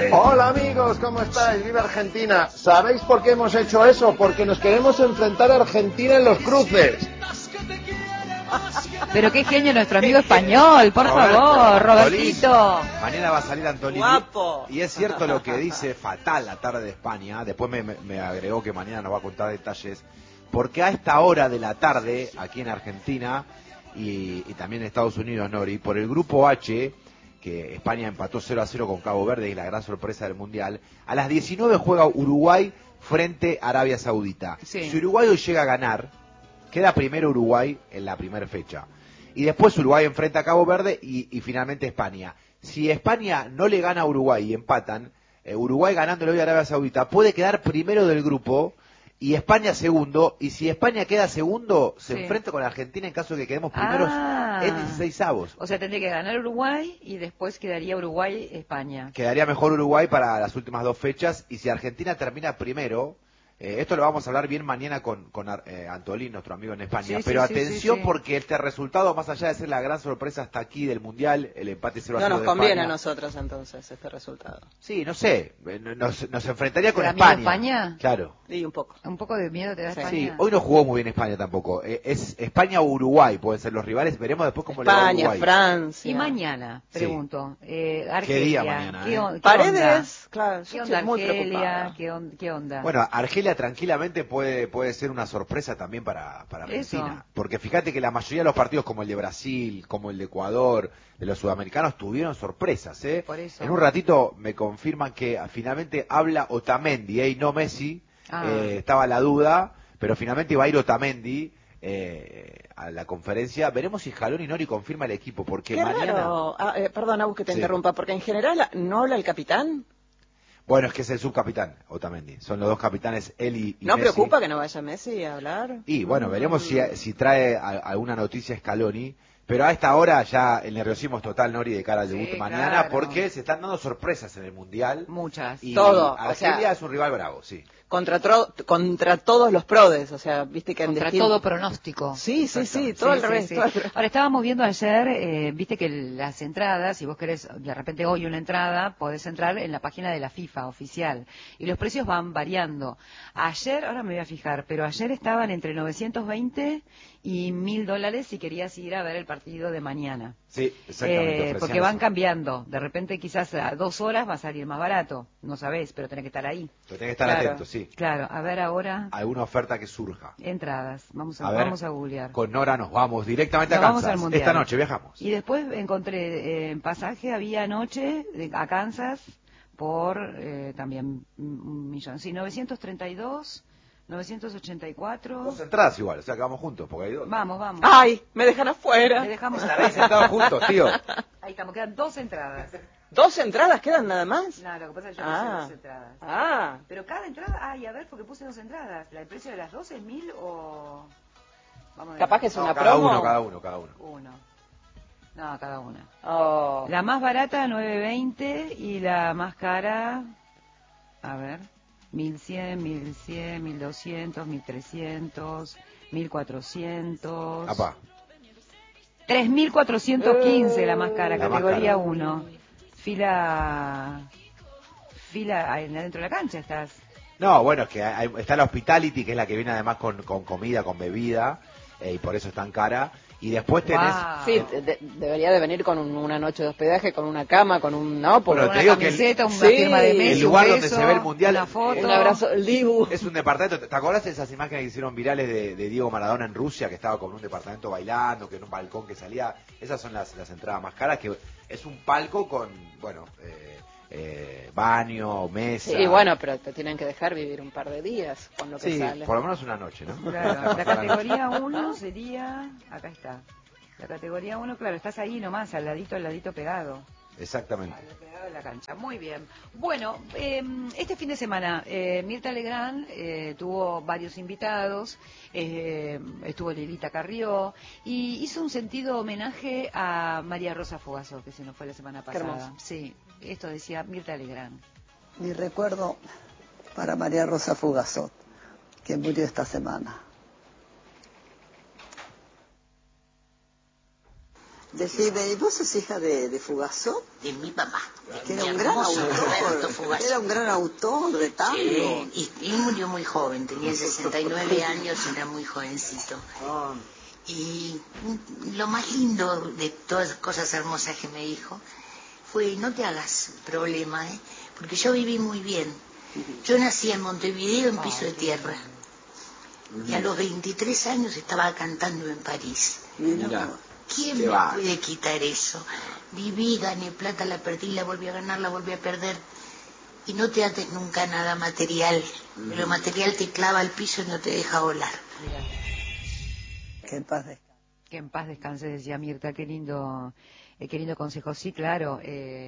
Hola amigos, ¿cómo estáis? ¡Viva Argentina! ¿Sabéis por qué hemos hecho eso? Porque nos queremos enfrentar a Argentina en los cruces. Pero qué genio nuestro amigo español, por favor, Robertito. Mañana va a salir Antolín. Guapo. Y es cierto lo que dice Fatal la tarde de España. Después me agregó que mañana nos va a contar detalles. Porque a esta hora de la tarde, aquí en Argentina y también en Estados Unidos, Nori, por el grupo H, que España empató 0-0 con Cabo Verde y la gran sorpresa del Mundial, a las 19 juega Uruguay frente a Arabia Saudita. Sí. Si Uruguay hoy llega a ganar, queda primero Uruguay en la primera fecha. Y después Uruguay enfrenta a Cabo Verde y finalmente España. Si España no le gana a Uruguay y empatan, Uruguay ganándole hoy a Arabia Saudita puede quedar primero del grupo y España segundo. Y si España queda segundo, se enfrenta con Argentina en caso de que quedemos primeros en 16avos. O sea, tendría que ganar Uruguay y después quedaría Uruguay-España. Quedaría mejor Uruguay para las últimas dos fechas. Y si Argentina termina primero... esto lo vamos a hablar bien mañana con Antolín, nuestro amigo en España. Pero atención porque este resultado, más allá de ser la gran sorpresa hasta aquí del Mundial, el empate 0-0 No nos de conviene España, a nosotros entonces este resultado. Sí, no sé, nos enfrentaría con ¿Pero amigo España. España? Claro. Y un poco. Un poco de miedo te da España. Sí, hoy no jugó muy bien España tampoco. Es España o Uruguay pueden ser los rivales. Veremos después cómo le va a Uruguay. España, Francia. Y mañana, pregunto, Argelia. ¿Qué día mañana? ¿Qué Paredes, onda? claro. ¿Qué Yo onda estoy muy Argelia? preocupada. ¿Qué onda? Bueno, Argelia tranquilamente puede ser una sorpresa también para Argentina. Eso. Porque fíjate que la mayoría de los partidos como el de Brasil, como el de Ecuador, de los sudamericanos, tuvieron sorpresas. Por eso. En un ratito me confirman que finalmente habla Otamendi, y no Messi. Estaba la duda, pero finalmente va a ir Otamendi a la conferencia. Veremos si Scaloni y Nori confirma el equipo, porque Qué mañana... raro. Perdón, Agus, que te interrumpa, porque en general no habla el capitán. Bueno, es que es el subcapitán, Otamendi. Son los dos capitanes, él y ¿No Messi. preocupa que no vaya Messi a hablar? Y bueno, veremos si trae alguna noticia Scaloni. Pero a esta hora ya el nerviosismo es total, Nori, de cara al debut mañana, claro. porque se están dando sorpresas en el Mundial. Muchas. Y Todo, Argelia es un rival bravo, sí. Contra todos los prodes, o sea, viste que contra todo pronóstico. Sí, todo al revés. Ahora, estábamos viendo ayer, viste que las entradas, si vos querés de repente hoy una entrada, podés entrar en la página de la FIFA oficial. Y los precios van variando. Ayer, ahora me voy a fijar, pero ayer estaban entre 920 y $1.000 si querías ir a ver el partido de mañana. Sí, exactamente. Porque van cambiando. De repente quizás a 2 horas va a salir más barato. No sabés, pero tenés que estar ahí. Pero tenés que estar atento, sí. Claro, a ver ahora. Alguna oferta que surja. Entradas. Vamos a googlear. Con Nora nos vamos directamente a Vamos Kansas. al Mundial. Esta noche viajamos. Y después encontré en pasaje, había anoche a Kansas por también 1.000.000. Sí, 932, 984. 2 entradas igual, o sea que vamos juntos, porque hay 2. Vamos. ¡Ay! Me dejan afuera. Te dejamos Estarán sentados juntos, tío. Ahí estamos, quedan 2 entradas. 2 entradas quedan nada más. No, lo que pasa es que yo puse 2 entradas. Pero cada entrada, a ver, porque puse 2 entradas. ¿El precio de las 2 es 1.000 o...? Vamos a ver. Capaz que es una cada promo. Cada uno. No, cada una. Oh. La más barata, 920, y la más cara, a ver, 1.100, 1.100, 1.200, 1.300, 1.400. Apá. 3.415 la más cara, La más categoría cara. 1. Fila dentro de la cancha estás. No, bueno, es que está la Hospitality, que es la que viene además con comida, con bebida, y por eso es tan cara. Y después tenés... Wow. Sí, debería de venir con una noche de hospedaje, con una cama, con un... No, Bueno, Una te digo que camiseta, una sí, firma de Messi, el lugar un donde beso, se ve el Mundial, una foto. un abrazo, el Dibu. Es un departamento. ¿Te acordás de esas imágenes que hicieron virales de Diego Maradona en Rusia, que estaba con un departamento bailando, que en un balcón que salía? Esas son las entradas más caras, que es un palco con, bueno, baño, mesa. Sí, bueno, pero te tienen que dejar vivir un par de días con lo que Sí, sale. por lo menos una noche, ¿no? Claro, la categoría 1 sería, acá está. La categoría 1, claro, estás ahí nomás, al ladito pegado. Exactamente. Pegado en la cancha, muy bien. Bueno, este fin de semana Mirta Legrand tuvo varios invitados, estuvo Lilita Carrió y hizo un sentido homenaje a María Rosa Fugazo, que se nos fue la semana Qué pasada. hermoso. Sí, esto decía Mirta Legrand. Mi recuerdo para María Rosa Fugazot, que murió esta semana. Decime, ¿y vos sos hija de Fugazot? De mi mamá. Que De era mi un gran hermoso autor. Roberto Fugazzotto. Era un gran autor de tango. Sí, y murió muy joven, tenía 69 años, era muy jovencito. Y lo más lindo de todas las cosas hermosas que me dijo fue: no te hagas problema, porque yo viví muy bien. Yo nací en Montevideo en piso de tierra. Y a los 23 años estaba cantando en París. Mira. ¿Quién me puede quitar eso? Viví, gané plata, la perdí, la volví a ganar, la volví a perder. Y no te ates nunca a nada material. Lo material te clava al piso y no te deja volar. Que en paz descanse. Que en paz descanse, decía Mirta. Qué lindo consejo. Sí, claro.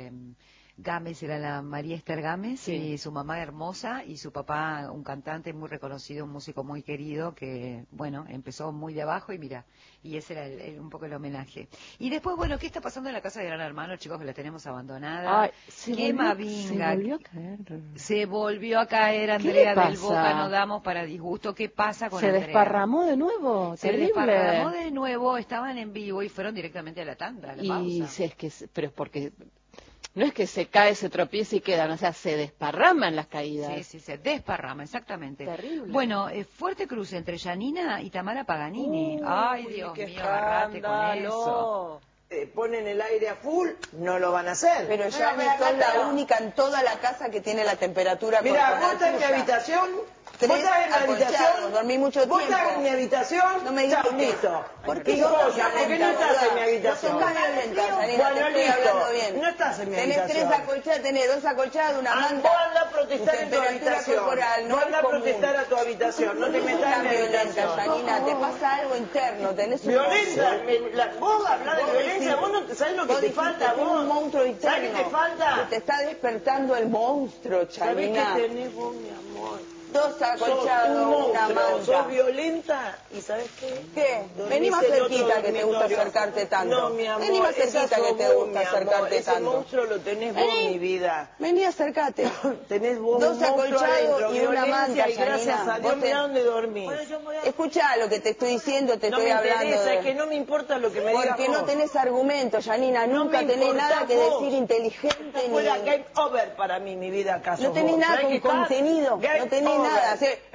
Gámez era la María Esther Gámez, sí. Y su mamá hermosa y su papá un cantante muy reconocido, un músico muy querido que, bueno, empezó muy de abajo y mira, y ese era un poco el homenaje. Y después, bueno, ¿qué está pasando en la casa de Gran Hermano, chicos, que la tenemos abandonada? Ay, ¡Qué mavinga! Se volvió a caer. Se volvió a caer Andrea del Boca, no damos para disgusto. ¿Qué pasa con Andrea? Se desparramó de nuevo, Se terrible. desparramó de nuevo, estaban en vivo y fueron directamente a la tanda, a la pausa. Y si es que, pero es porque no es que se cae, se tropieza y quedan, o sea, se desparrama en las caídas. Sí, sí, se desparrama, exactamente. Terrible. Bueno, fuerte cruce entre Yanina y Tamara Paganini. Ay, Dios mío, agarrate con eso. Ponen el aire a full, no lo van a hacer. Pero ya sos la única en toda la casa que tiene la temperatura. Mira, vos estás en mi habitación. ¿Vos estás en mi habitación? Dormí mucho tiempo. ¿Vos estás en mi habitación? No me digas listo. ¿Por qué ¿Por qué no estás en mi habitación? No sos violenta, Yanina, bueno, te estoy listo. hablando bien. No estás en mi tenés habitación. Tenés 3 acolchadas, tenés 2 acolchadas, una manta. Vos andá a protestar en tu temperatura habitación. corporal, no Vos andá a es común. protestar a tu habitación. No te metas en mi habitación. Yanina, te pasa algo interno, tenés un violencia. Vos hablás de violencia, vos no sabés lo que te falta, vos. Un monstruo interno. ¿Sabés qué te falta? Que te está despertando el monstruo, Yanina. ¿Sabés qué tenés vos, mi amor? 2 acolchados, una manta. Sos violenta y ¿sabes qué? ¿Qué? Vení más cerquita que te gusta acercarte tanto. No, mi amor, vení más cerquita que te gusta acercarte tanto. Ese monstruo lo tenés vos, mi vida. Vení, acércate. Tenés vos 2 un monstruo acolchados adentro, y una manta, y gracias a Dios, mirá dónde dormís. Escuchá lo que te estoy diciendo, te no estoy hablando. No me interesa, es que no me importa lo que me digas porque no tenés argumentos, Yanina, nunca tenés nada que decir inteligente. Fuera game over para mí, mi vida, acaso. No tenés nada con contenido, no tenés nada.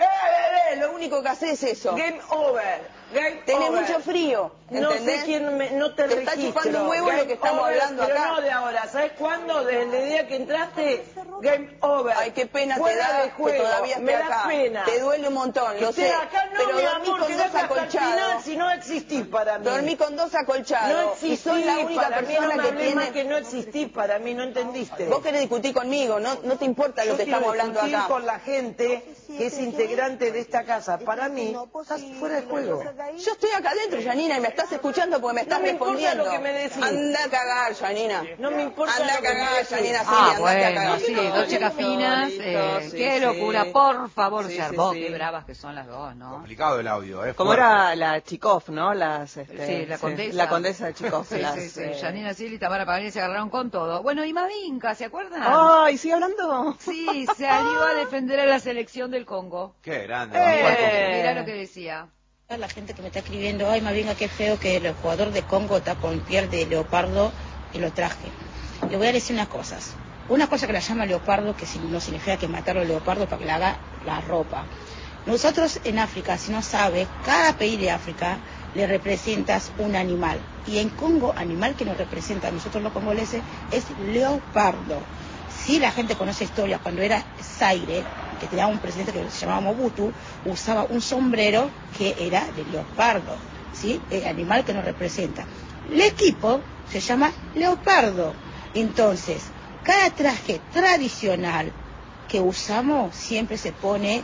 Lo único que haces es eso. Game over. Tenés mucho frío, ¿entendés? No sé quién no te registro. Está chupando un huevo lo que estamos hablando pero acá. No de ahora, ¿sabes cuándo? Desde el día que entraste, game over. Ay, qué pena fuera te da de juego. que todavía esté acá. Da pena. Te duele un montón, lo sé. Acá no, pero mi dormí amor, con 2 acolchados. Si no existís para mí. Dormí con 2 acolchados. No existís y soy la única para persona mí, que tiene... que no existís para mí, no entendiste. Vos querés discutir conmigo, no te importa lo que estamos hablando acá. Discutir con la gente que es integrante de esta casa. Para mí, estás fuera de juego. Yo estoy acá adentro, Yanina, y me estás escuchando porque me estás respondiendo. No me importa lo que me decís. Anda a cagar, Yanina. No me importa anda lo que a cagar, me decís. Yanina, sí, Ah, andate a cagar. bueno, sí, 2 chicas finas, qué locura, por favor, sí, Charbó, sí. qué bravas que son las dos, ¿no? Complicado el audio, ¿eh? Como era la Chikov, ¿no? Sí, la condesa. La condesa de Chikov. Sí. Yanina Sil y Tamara Paganini se agarraron con todo. Bueno, y Mavinka, ¿se acuerdan? Ay, ¿sigue hablando? Sí, salió a defender a la selección del Congo. Qué grande. Mirá lo que decía. La gente que me está escribiendo, ay, Mavinga, qué feo que el jugador de Congo está con piel de leopardo y lo traje. Le voy a decir unas cosas. Una cosa que la llama leopardo, que no significa que matarlo al leopardo para que le haga la ropa. Nosotros en África, si no sabe, cada país de África le representas un animal. Y en Congo, animal que nos representa a nosotros los congoleses es leopardo. Si la gente conoce historia, cuando era Zaire, que tenía un presidente que se llamaba Mobutu, usaba un sombrero que era de leopardo, ¿sí? El animal que nos representa. El equipo se llama leopardo. Entonces, cada traje tradicional que usamos siempre se pone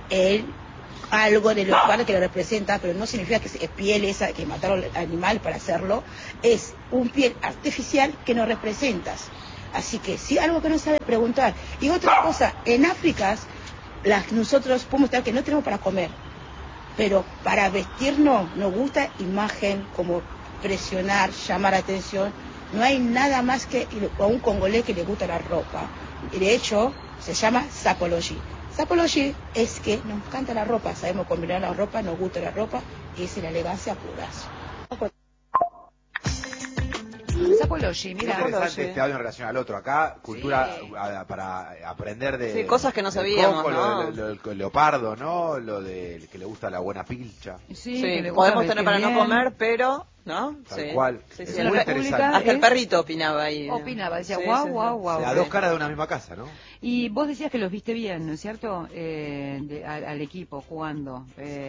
algo de leopardo que lo representa, pero no significa que es piel esa, que mataron al animal para hacerlo, es un piel artificial que nos representas. Así que si algo que no sabe, preguntar. Y otra cosa, en África, nosotros podemos estar que no tenemos para comer, pero para vestirnos nos gusta imagen, como presionar, llamar atención. No hay nada más que a un congolés que le gusta la ropa. De hecho, se llama sapology. Sapology es que nos encanta la ropa, sabemos combinar la ropa, nos gusta la ropa, y es la elegancia pura. Antropology, Qué mira. interesante este audio en relación al otro. Acá, cultura para aprender de... Sí, cosas que no del sabíamos, Congo, ¿no? lo del leopardo, ¿no? Lo del que le gusta la buena pilcha. Sí, Sí, que le gusta podemos vestir tener para bien. no comer, pero, ¿no? Tal Sí. cual. Sí, Es sí, muy la interesante. República Hasta el es- perrito opinaba ahí. Opinaba, decía, Sí, guau, sí, guau, sí. guau. A dos caras de una misma casa, ¿no? Y vos decías que los viste bien, ¿no es cierto? Al equipo jugando.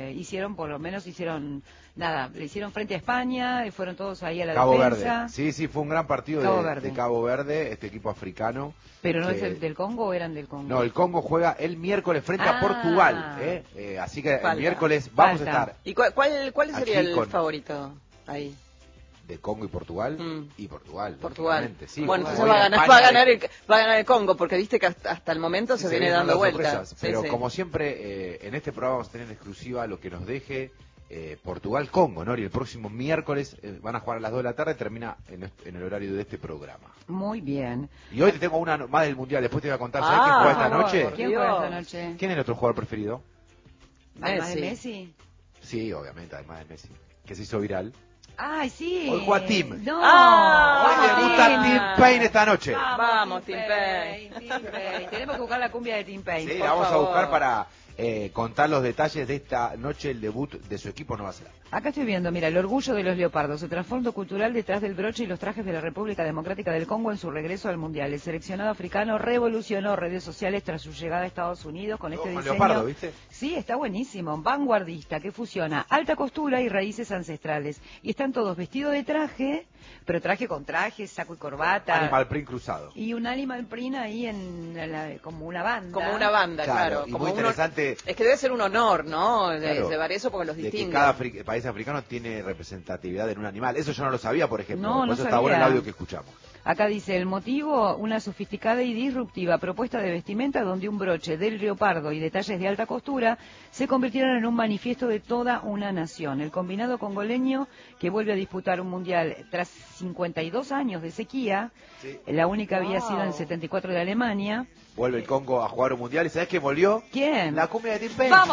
Hicieron nada, le hicieron frente a España, y fueron todos ahí a la Cabo defensa. Verde. Sí, sí, fue un gran partido Cabo de Verde. Cabo Verde, este equipo africano. Pero no que- es el del Congo o eran del Congo. No, el Congo juega el miércoles frente a Ah. Portugal. Así que Falta. el miércoles vamos Falta. a estar ¿Y cuál sería Aquí el con- favorito ahí? de Congo y Portugal. Mm. Y Portugal. Portugal. lógicamente, sí, Bueno, como entonces hoy va a España ganar el Congo, porque viste que hasta el momento se viene vienen dando las vueltas. sorpresas, pero como siempre, en este programa vamos a tener en exclusiva lo que nos deje Portugal-Congo, ¿no? Y el próximo miércoles van a jugar a las 2 de la tarde, termina en el horario de este programa. Muy bien. Y hoy te tengo una más del Mundial, después te voy a contar, ¿sabes Ah, quién juega Por esta favor, noche? ¿Quién juega esta noche? ¿Quién es el otro jugador preferido? Además de Messi. Sí, obviamente, además de Messi, que se hizo viral. Ay, sí. Hoy juega Tim. No. Ah, Hoy vamos, debuta Tim. Tim Payne esta noche. Vamos, Tim Payne. Tim Payne. Tenemos que buscar la cumbia de Tim Payne. Sí, por la vamos favor. a buscar para contar los detalles de esta noche, el debut de su equipo Nueva Zelanda. Acá estoy viendo, mira, el orgullo de los leopardos, el trasfondo cultural detrás del broche y los trajes de la República Democrática del Congo en su regreso al Mundial. El seleccionado africano revolucionó redes sociales tras su llegada a Estados Unidos con este Con diseño. leopardo, ¿viste? Sí, está buenísimo, vanguardista, que fusiona alta costura y raíces ancestrales. Y están todos vestidos de traje, pero traje con traje, saco y corbata. Animal print cruzado. Y un animal print ahí como una banda. Como una banda, claro. y como muy interesante es que debe ser un honor, ¿no? Claro, Llevar eso porque los de que distingue. cada país africano tiene representatividad en un animal. Eso yo no lo sabía, por ejemplo. No, por no eso está sabía. bueno el audio que escuchamos. Acá dice, el motivo, una sofisticada y disruptiva propuesta de vestimenta donde un broche del leopardo y detalles de alta costura se convirtieron en un manifiesto de toda una nación. El combinado congoleño, que vuelve a disputar un mundial tras 52 años de sequía, Sí. la única había sido en el 74 de Alemania. Vuelve el Congo a jugar un mundial. ¿Y sabes quién volvió? ¿Quién? La cumbia de Tim Payne. ¡Vamos!